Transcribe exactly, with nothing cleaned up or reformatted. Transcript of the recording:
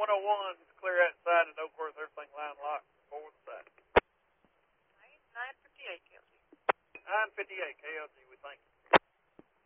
one oh one is clear outside at Oakworth, everything line locked forward side. nine fifty-eight, K L G. nine fifty-eight, K L G, we thank you.